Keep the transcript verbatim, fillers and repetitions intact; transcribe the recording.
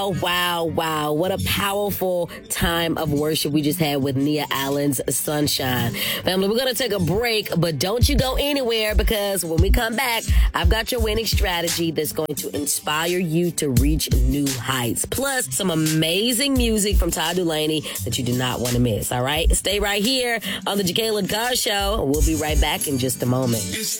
Oh, wow, wow. What a powerful time of worship we just had with Nia Allen's Sunshine. Family, we're going to take a break, but don't you go anywhere, because when we come back, I've got your winning strategy that's going to inspire you to reach new heights. Plus, some amazing music from Todd Dulaney that you do not want to miss, all right? Stay right here on the Jacqueline Carr Show. We'll be right back in just a moment.